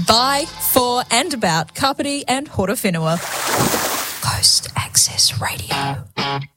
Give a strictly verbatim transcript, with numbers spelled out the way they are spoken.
by, for and about Kapiti and Horowhenua. Coast Access Radio.